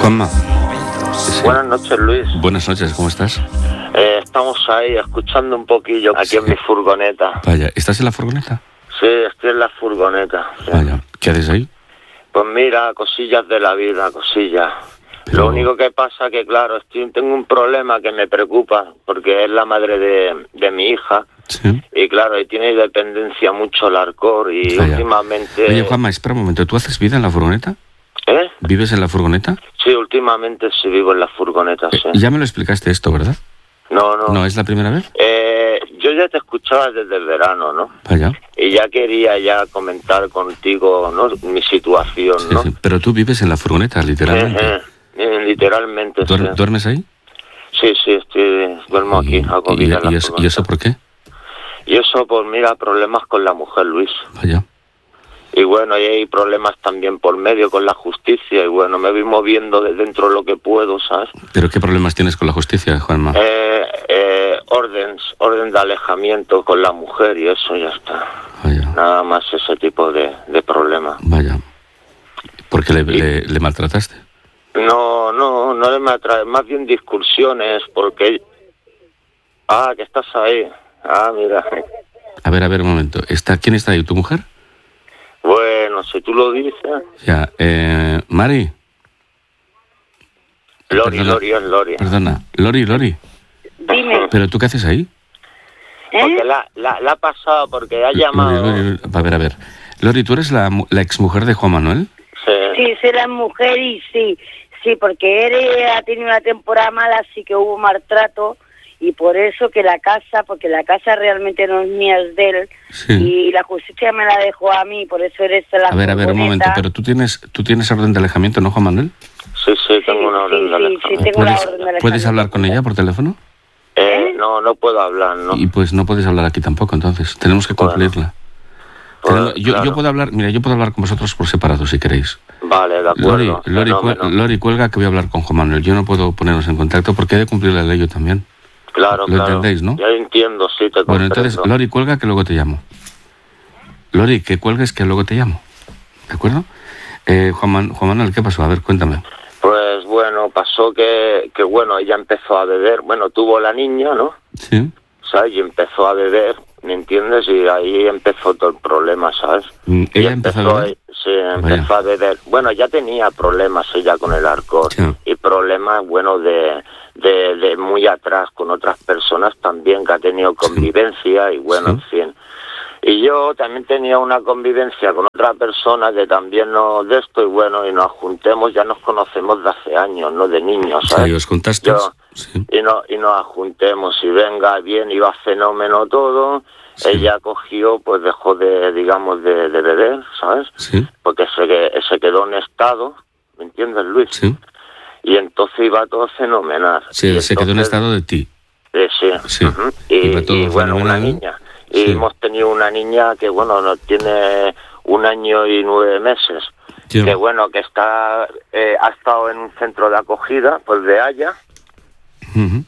Juanma. Sí. Buenas noches, Luis. Buenas noches, ¿cómo estás? Estamos ahí escuchando un poquillo aquí en mi furgoneta. Vaya, ¿estás en la furgoneta? Sí, estoy en la furgoneta. Sí. Vaya, ¿qué haces ahí? Pues mira, cosillas de la vida, cosillas. Pero... Lo único que pasa que, claro, tengo un problema que me preocupa, porque es la madre de mi hija. Sí. Y claro, y tiene dependencia mucho el alcohol y Vaya. Últimamente... Oye, Juanma, espera un momento, ¿tú haces vida en la furgoneta? ¿Eh? ¿Vives en la furgoneta? Sí, últimamente sí vivo en la furgoneta, sí. Ya me lo explicaste esto, ¿verdad? No. ¿No es la primera vez? Yo ya te escuchaba desde el verano, ¿no? Vaya. Y ya quería comentar contigo, ¿no? Mi situación, ¿no? Sí. Pero tú vives en la furgoneta, literalmente. Literalmente, sí. ¿Duermes ahí? Sí, duermo aquí, hago vida en la furgoneta. ¿Y eso por qué? Y eso, pues mira, problemas con la mujer, Luis. Vaya. Y bueno, y hay problemas también por medio con la justicia, y bueno, me voy moviendo de dentro de lo que puedo, ¿sabes? ¿Pero qué problemas tienes con la justicia, Juanma? Orden de alejamiento con la mujer y eso ya está. Vaya. Nada más ese tipo de problemas. Vaya. ¿Por qué le maltrataste? No le maltraté, más bien discusiones, porque... que estás ahí. Mira. A ver, un momento. ¿Quién está ahí, tu mujer? Bueno, si tú lo dices... Ya, Mari. Lori. Perdona, Lori. Dime. ¿Pero tú qué haces ahí? Porque la ha pasado, porque ha llamado... Lori, a ver. Lori, ¿tú eres la exmujer de Juan Manuel? Sí, soy la mujer y sí, porque él ha tenido una temporada mala, así que hubo maltrato, y por eso que porque la casa realmente no es mía, es de él, sí. Y la justicia me la dejó a mí, por eso eres la A ver, un momento, pero tú tienes orden de alejamiento, ¿no, Juan Manuel? Sí, tengo una orden de alejamiento. Sí, tengo una orden de alejamiento. ¿Puedes hablar con ella por teléfono? No puedo hablar, ¿no? Y pues no puedes hablar aquí tampoco, entonces, tenemos que cumplirla. Yo puedo hablar con vosotros por separado, si queréis. Vale, de acuerdo. Lori, cuelga, que voy a hablar con Juan Manuel. Yo no puedo ponernos en contacto porque he de cumplir la ley yo también. Claro. ¿Lo entendéis, no? Ya entiendo, sí, te comprendo. Bueno, entonces, Lori, cuelga, que luego te llamo. Lori, que cuelgues, que luego te llamo. ¿De acuerdo? Juan Manuel, ¿qué pasó? A ver, cuéntame. Pues bueno, pasó que bueno, ella empezó a beber. Bueno, tuvo la niña, ¿no? Sí. ¿Sabes? Y empezó a beber, ¿me entiendes? Y ahí empezó todo el problema, ¿sabes? ¿Ella empezó a beber? Sí, empezó a beber. Bueno, ya tenía problemas ella con el alcohol. Sí. Y problemas, bueno, de muy atrás con otras personas también, que ha tenido convivencia, y bueno, en fin. Y yo también tenía una convivencia con otra persona que también nos de esto, y bueno, y nos juntemos, ya nos conocemos de hace años, no de niños, ¿sabes? Sí, os juntaste. Sí. Y nos juntemos, y venga, bien, iba fenómeno todo. Sí. Ella cogió, pues dejó de beber, ¿sabes? Sí. Porque se quedó en estado, ¿me entiendes, Luis? Sí. Y entonces iba todo fenomenal. Sí, se quedó en estado de ti. Sí. Uh-huh. Y bueno, una niña. Y hemos tenido una niña que, bueno, no tiene 1 año y 9 meses. Sí. Que, bueno, que ha estado en un centro de acogida, pues de Haya. Uh-huh.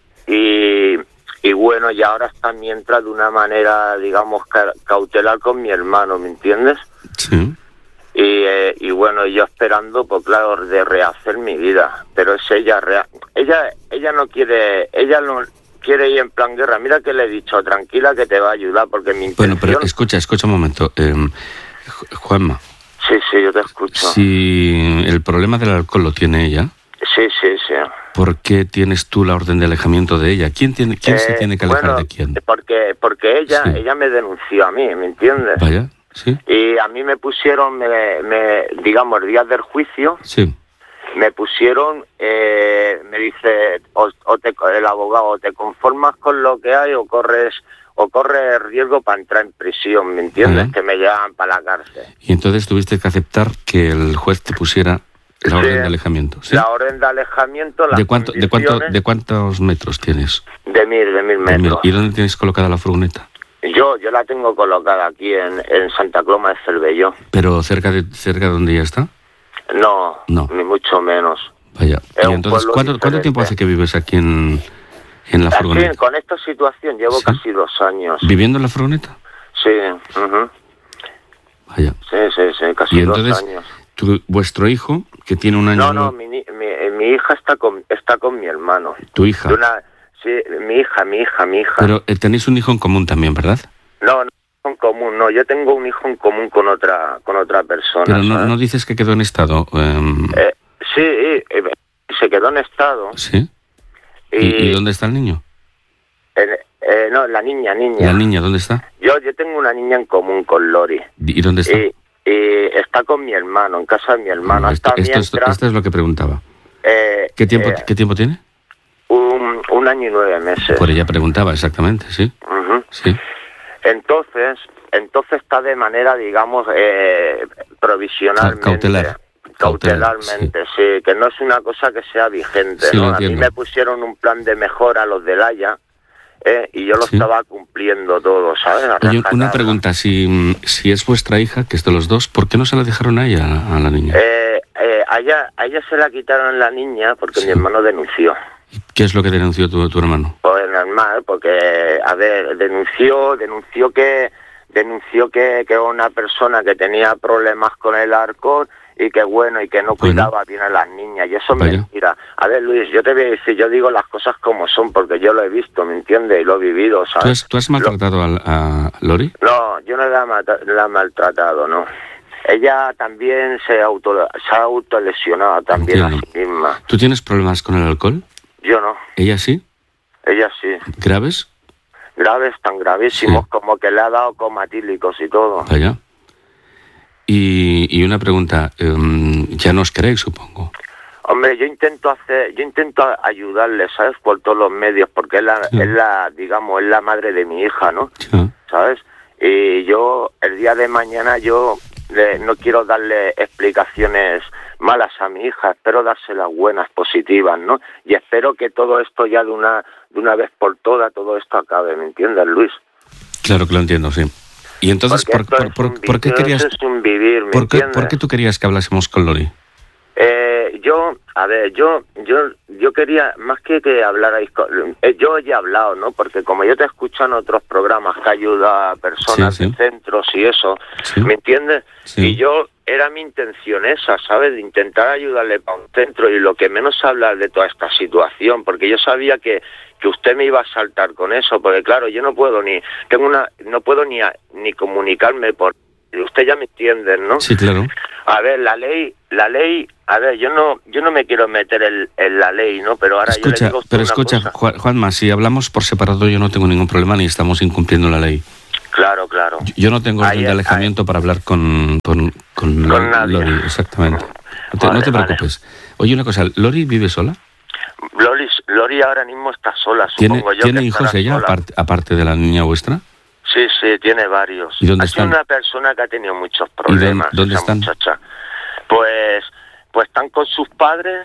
Y bueno, y ahora está mientras de una manera, digamos, cautelar con mi hermano, ¿me entiendes? Sí. Y bueno, yo esperando, pues claro, de rehacer mi vida. Pero es ella no quiere ir en plan guerra. Mira que le he dicho, tranquila, que te va a ayudar, porque mi intención... Bueno, pero escucha un momento. Juanma. Sí, yo te escucho. Si el problema del alcohol lo tiene ella... Sí. ¿Por qué tienes tú la orden de alejamiento de ella? ¿Quién se tiene que alejar de quién? Porque ella me denunció a mí, ¿me entiendes? Vaya, sí. Y a mí me pusieron, digamos, días del juicio... Sí. Me pusieron, me dice el abogado, o te conformas con lo que hay o corres riesgo para entrar en prisión, ¿me entiendes? Que me llevan para la cárcel. Y entonces tuviste que aceptar que el juez te pusiera la orden de alejamiento, ¿sí? La orden de alejamiento, ¿De cuántos metros tienes? De 1000 metros. ¿Y dónde tienes colocada la furgoneta? Yo la tengo colocada aquí en Santa Coloma de Cervelló. ¿Pero cerca de donde ella está? No, ni mucho menos. Vaya. Y entonces, ¿cuánto tiempo hace que vives aquí en la furgoneta? Aquí, con esta situación llevo casi 2 años. ¿Viviendo en la furgoneta? Sí. Uh-huh. Vaya. Sí, casi 2 años. Vuestro hijo, que tiene un año... No, mi hija está con mi hermano. ¿Tu hija? Sí, mi hija. Pero tenéis un hijo en común también, ¿verdad? No, en común, no. Yo tengo un hijo en común con otra persona. Pero no dices que quedó en estado. Sí, se quedó en estado. Sí. ¿Y dónde está el niño? No, la niña. ¿La niña dónde está? Yo tengo una niña en común con Lori. ¿Y dónde está? Está con mi hermano, en casa de mi hermano. Esto es lo que preguntaba. ¿Qué tiempo tiene? Un año y 9 meses. Por ella preguntaba exactamente, sí. Uh-huh. Sí. Entonces está de manera, digamos, provisionalmente. Cautelarmente, sí, que no es una cosa que sea vigente, sí, ¿no? A mí me pusieron un plan de mejora a los del Haya, y yo lo estaba cumpliendo todo, ¿sabes? Oye, una pregunta, si es vuestra hija, que es de los dos, ¿por qué no se la dejaron a ella, a la niña? A ella se la quitaron la niña porque mi hermano denunció. ¿Qué es lo que denunció tu hermano? Pues normal, porque, a ver, denunció que era una persona que tenía problemas con el alcohol y que no cuidaba bien a las niñas, y eso es mentira. A ver, Luis, yo te voy a decir, yo digo las cosas como son porque yo lo he visto, ¿me entiendes? Y lo he vivido, ¿sabes? ¿Tú has maltratado a Lori? No, yo no la he maltratado, no. Ella también se ha autolesionado también a sí misma. ¿Tú tienes problemas con el alcohol? Yo no. ¿Ella sí? Ella sí. ¿Graves? Graves, tan gravísimos, como que le ha dado comatílicos y todo. Vaya. Y una pregunta, ya no os queréis, supongo. Hombre, yo intento ayudarle, ¿sabes? Por todos los medios, porque es la madre de mi hija, ¿no? Sí. ¿Sabes? Y yo, el día de mañana, no quiero darle explicaciones malas a mi hija, espero dárselas buenas, positivas, ¿no? Y espero que todo esto ya de una vez por todas, todo esto acabe, ¿me entiendes, Luis? Claro que lo entiendo, sí. Y entonces, ¿por qué querías? ¿Por qué tú querías que hablásemos con Lori? Yo quería, más que hablarais con... yo ya he hablado, ¿no? Porque como yo te escucho en otros programas que ayuda a personas de centros y eso, ¿me entiendes? Sí. Y era mi intención esa, ¿sabes? De intentar ayudarle para un centro, y lo que menos hablar de toda esta situación, porque yo sabía que usted me iba a saltar con eso, porque claro, yo no puedo ni comunicarme por... Usted ya me entiende, ¿no? Sí, claro. A ver, la ley, a ver, yo no me quiero meter en la ley, ¿no? Pero ahora yo le digo pero escucha, Juanma, si hablamos por separado yo no tengo ningún problema ni estamos incumpliendo la ley. Claro. Yo no tengo orden de alejamiento para hablar con Lori, exactamente. No te preocupes. Oye, una cosa, ¿Lori vive sola? Lori ahora mismo está sola, supongo yo. ¿Tiene hijos ella, aparte de la niña vuestra? Sí, tiene varios. ¿Y dónde están? Es una persona que ha tenido muchos problemas. ¿Y dónde están? Muchacha. Pues están con sus padres,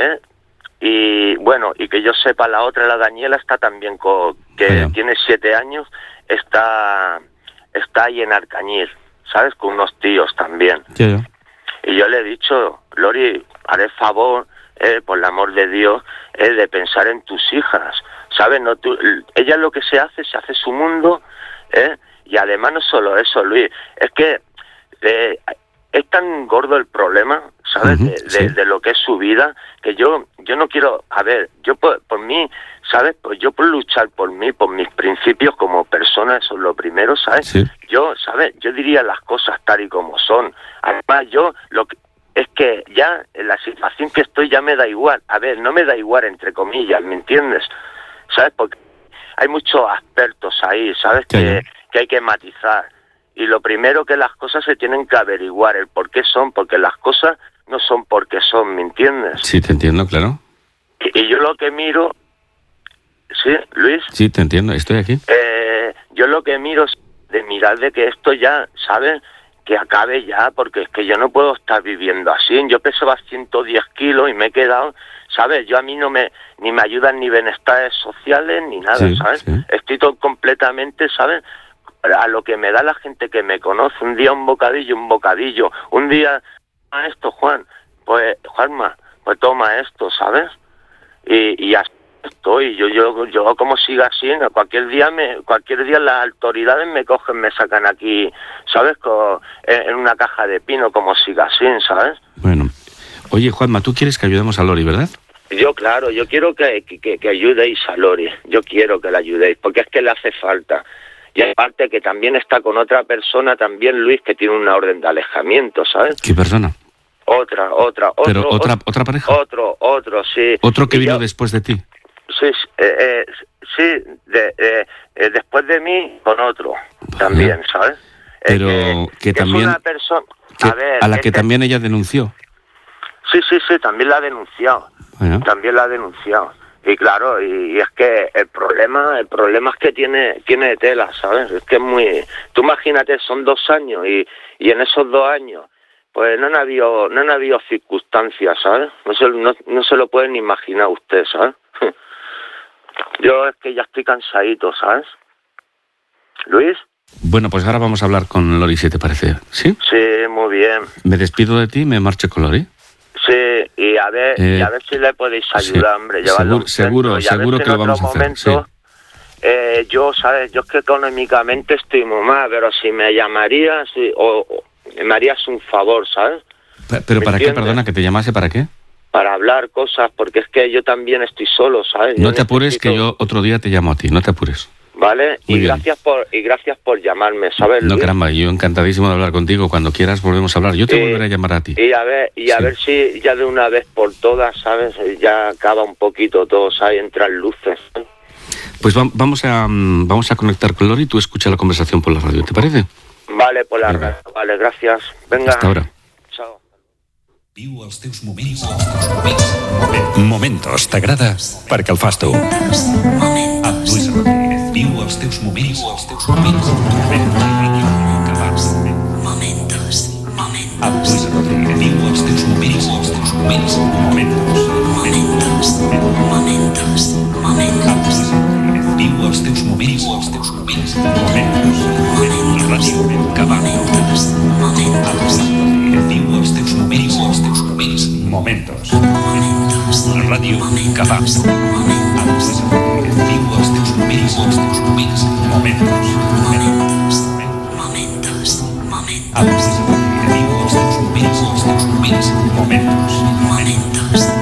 y bueno, y que yo sepa, la otra, la Daniela, está también tiene 7 años, está ahí en Arcañiz, ¿sabes? Con unos tíos también. Sí. Y yo le he dicho, Lori, haré el favor, por el amor de Dios, de pensar en tus hijas, ¿sabes? No, ella lo que se hace su mundo, y además no solo eso, Luis, es que es tan gordo el problema, ¿sabes? De lo que es su vida, que yo no quiero, a ver, yo por mí, ¿sabes? Pues yo por luchar por mí, por mis principios como persona, eso es lo primero, ¿sabes? Sí. Yo, ¿sabes? Yo diría las cosas tal y como son. Además, es que ya en la situación que estoy ya me da igual. A ver, no me da igual entre comillas, ¿me entiendes? ¿Sabes? Porque hay muchos expertos ahí, ¿sabes? Que hay que matizar. Y lo primero, que las cosas se tienen que averiguar el por qué son, porque las cosas no son porque son, ¿me entiendes? Sí, te entiendo, claro. Y yo lo que miro... ¿Sí, Luis? Sí, te entiendo, estoy aquí. Yo lo que miro es de mirar de que esto ya, ¿sabes? Que acabe ya, porque es que yo no puedo estar viviendo así. Yo pesaba 110 kilos y me he quedado, ¿sabes? Yo a mí ni me ayudan ni bienestares sociales ni nada, ¿sabes? Sí. Estoy todo completamente, ¿sabes? A lo que me da la gente que me conoce. Un día un bocadillo. Un día, toma esto, Juan. Pues, Juanma, pues toma esto, ¿sabes? Y así estoy. Yo como siga así, ¿no? Cualquier día las autoridades me cogen, me sacan aquí, ¿sabes? En una caja de pino, como siga así, ¿sabes? Bueno, oye, Juanma, tú quieres que ayudemos a Lori, ¿verdad? Yo quiero que ayudéis a Lori. Yo quiero que la ayudéis, porque es que le hace falta. Y aparte que también está con otra persona, también Luis, que tiene una orden de alejamiento, ¿sabes? ¿Qué persona? Otra pareja. Otro, sí. ¿Otro que vino después de ti? Sí, después de mí, con otro, también, ¿sabes? Pero que también... Es una persona... A la que también ella denunció. Sí, también la ha denunciado. Bueno. También la ha denunciado. Y claro, y es que el problema es que tiene tela, ¿sabes? Es que es muy... Tú imagínate, son 2 años y en esos 2 años pues no han habido circunstancias, ¿sabes? No se lo pueden imaginar usted, ¿sabes? Yo es que ya estoy cansadito, ¿sabes? ¿Luis? Bueno, pues ahora vamos a hablar con Lori, si te parece, ¿sí? Sí, muy bien. Me despido de ti y me marcho con Lori. Sí, y a ver si le podéis ayudar, sí, hombre. Seguro que lo vamos a hacer, sí. Yo, ¿sabes? Yo es que económicamente estoy muy mal, pero si me llamarías o me harías un favor, ¿sabes? ¿Pero para qué? Perdona, ¿que te llamase para qué? Para hablar cosas, porque es que yo también estoy solo, ¿sabes? No te apures, que yo otro día te llamo a ti, no te apures. Vale, y gracias por llamarme, ¿sabes? No, Luis? caramba, yo encantadísimo de hablar contigo. Cuando quieras volvemos a hablar. Yo te volveré a llamar a ti. A ver si ya de una vez por todas, ¿sabes? Ya acaba un poquito todo, ¿sabes? Entran luces. Pues vamos a conectar con Lori y tú escucha la conversación por la radio, ¿te parece? Vale, por la radio. Vale, gracias. Venga. Hasta ahora. Chao. Viu els teus moments. Momentos t'agrada perquè el fas tu. Amb Lluís Rodríguez. Viu els teus moments. Amb Lluís Rodríguez. Viu els teus moments. Viu els teus moments. La ràdio que va. Viu els teus moments. Momentos. La ràdio que va. Viu els teus moments. Momentos. Viu els teus moments. Momentos.